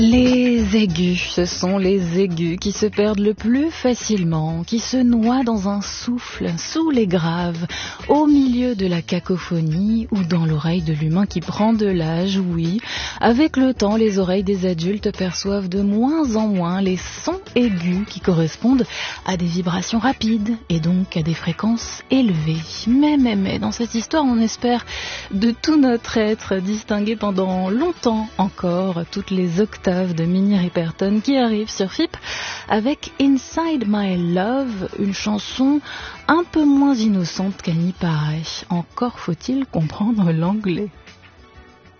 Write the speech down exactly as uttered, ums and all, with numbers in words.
Les aigus, ce sont les aigus qui se perdent le plus facilement, qui se noient dans un souffle, sous les graves, au milieu de la cacophonie ou dans l'oreille de l'humain qui prend de l'âge, oui. Avec le temps, les oreilles des adultes perçoivent de moins en moins les sons aigus qui correspondent à des vibrations rapides et donc à des fréquences élevées. Mais, mais, mais, dans cette histoire, on espère de tout notre être distinguer pendant longtemps encore toutes les octaves de Minnie Riperton qui arrive sur F I P avec Inside My Love, une chanson un peu moins innocente qu'elle n'y paraît. Encore faut-il comprendre l'anglais.